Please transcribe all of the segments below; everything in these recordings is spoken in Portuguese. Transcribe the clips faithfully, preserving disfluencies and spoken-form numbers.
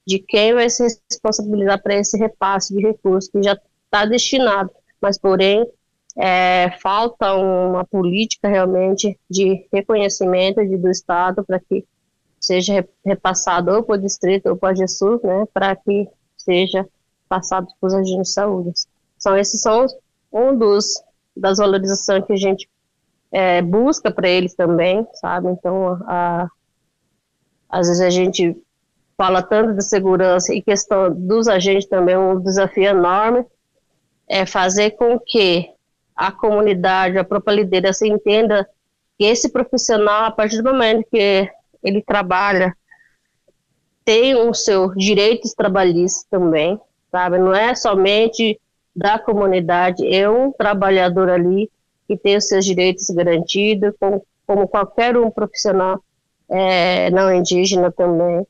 de quem vai se responsabilizar para esse repasse de recursos que já está destinado, mas porém é, falta uma política realmente de reconhecimento de, do Estado para que seja repassado ou para o distrito ou para a GESUS, né, para que seja passado para os agentes de saúde. São esses são um dos das valorizações que a gente é, busca para eles também, sabe? Então, a, às vezes a gente fala tanto de segurança e questão dos agentes também, um desafio enorme é fazer com que a comunidade, a própria liderança entenda que esse profissional, a partir do momento que ele trabalha, tem os seus direitos trabalhistas também, sabe? Não é somente da comunidade, é um trabalhador ali que tem os seus direitos garantidos, como, como qualquer um profissional é, não indígena também.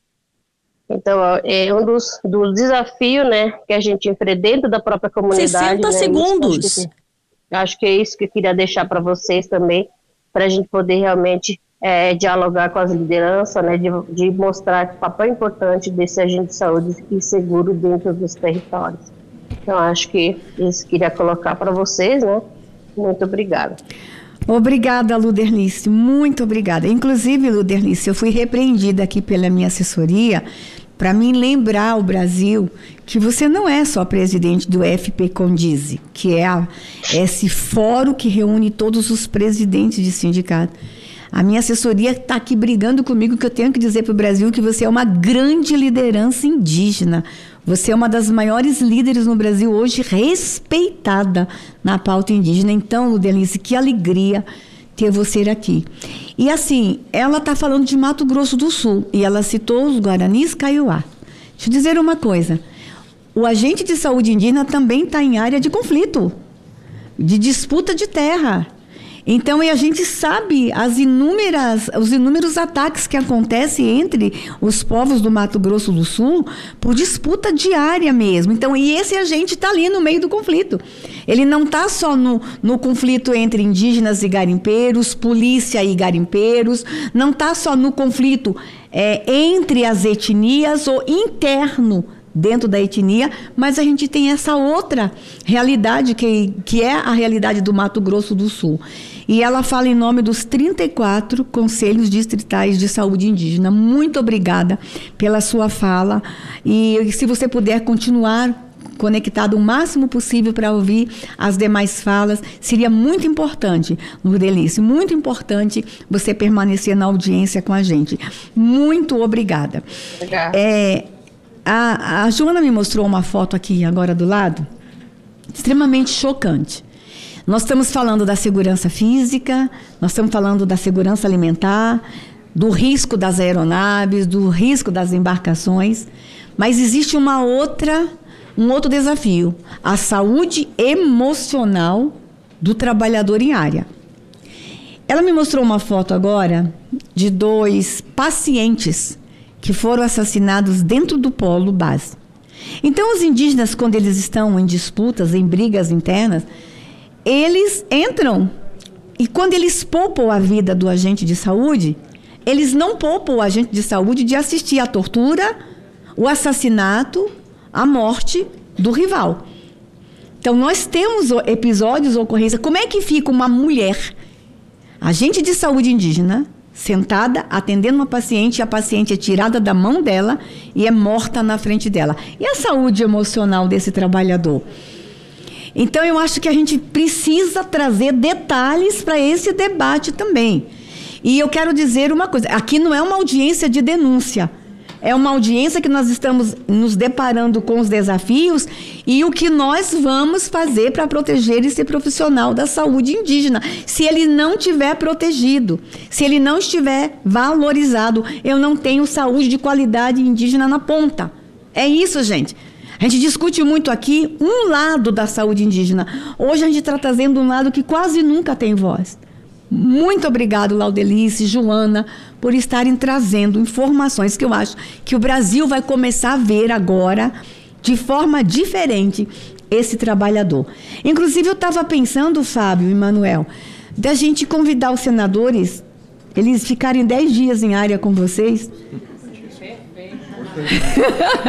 Então, é um dos, dos desafios, né, que a gente enfrenta dentro da própria comunidade. sessenta né, segundos. Acho que, acho que é isso que eu queria deixar para vocês também, para a gente poder realmente é, dialogar com as lideranças, né, de, de mostrar o papel importante desse agente de saúde e seguro dentro dos territórios. Então, acho que isso eu queria colocar para vocês, né? Muito obrigada. Obrigada, Luderlice, muito obrigada. Inclusive, Luderlice, eu fui repreendida aqui pela minha assessoria para mim lembrar ao Brasil que você não é só presidente do F P Condize, que é a, esse fórum que reúne todos os presidentes de sindicato. A minha assessoria está aqui brigando comigo que eu tenho que dizer para o Brasil que você é uma grande liderança indígena. Você é uma das maiores líderes no Brasil hoje, respeitada na pauta indígena. Então, Luderlice, que alegria ter você aqui. E assim, ela está falando de Mato Grosso do Sul, e ela citou os Guaranis Kaiowá. Deixa eu dizer uma coisa, o agente de saúde indígena também está em área de conflito, de disputa de terra. Então, e a gente sabe as inúmeras, os inúmeros ataques que acontecem entre os povos do Mato Grosso do Sul por disputa diária mesmo. Então, e esse agente está ali no meio do conflito. Ele não está só no, no conflito entre indígenas e garimpeiros, polícia e garimpeiros, não está só no conflito é, entre as etnias ou interno dentro da etnia, mas a gente tem essa outra realidade, que, que é a realidade do Mato Grosso do Sul. E ela fala em nome dos trinta e quatro Conselhos Distritais de Saúde Indígena. Muito obrigada pela sua fala. E se você puder continuar conectado o máximo possível para ouvir as demais falas, seria muito importante, Luderlice, muito importante você permanecer na audiência com a gente. Muito obrigada. Obrigada. É, a, a Joana me mostrou uma foto aqui agora do lado, extremamente chocante. Nós estamos falando da segurança física, nós estamos falando da segurança alimentar, do risco das aeronaves, do risco das embarcações, mas existe uma outra, um outro desafio, a saúde emocional do trabalhador em área. Ela me mostrou uma foto agora de dois pacientes que foram assassinados dentro do polo base. Então, os indígenas, quando eles estão em disputas, em brigas internas, eles entram, e quando eles poupam a vida do agente de saúde, eles não poupam o agente de saúde de assistir à tortura, o assassinato, a morte do rival. Então, nós temos episódios, ocorrências. Como é que fica uma mulher, agente de saúde indígena, sentada, atendendo uma paciente, e a paciente é tirada da mão dela e é morta na frente dela? E a saúde emocional desse trabalhador? Então, eu acho que a gente precisa trazer detalhes para esse debate também. E eu quero dizer uma coisa, aqui não é uma audiência de denúncia, é uma audiência que nós estamos nos deparando com os desafios e o que nós vamos fazer para proteger esse profissional da saúde indígena. Se ele não estiver protegido, se ele não estiver valorizado, eu não tenho saúde de qualidade indígena na ponta. É isso, gente. A gente discute muito aqui um lado da saúde indígena. Hoje a gente está trazendo um lado que quase nunca tem voz. Muito obrigado, Laudelice, Joana, por estarem trazendo informações que eu acho que o Brasil vai começar a ver agora de forma diferente esse trabalhador. Inclusive, eu estava pensando, Fábio e Manuel, da gente convidar os senadores, eles ficarem dez dias em área com vocês. Perfeito.